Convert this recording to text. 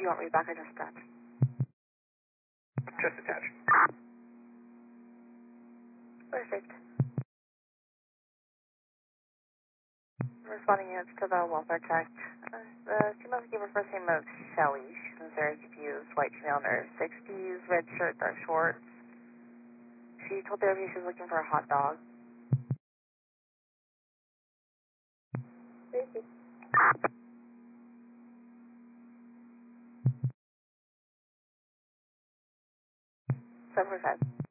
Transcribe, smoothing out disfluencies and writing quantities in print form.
you want me back or just attach? Just attach. Perfect. Responding units to the welfare check. The female gave her first name of Shelly. She's in Sarah's GPUs, white female in her 60s, red shirt, dark shorts. She told therapy she was looking for a hot dog. Thank you. 745.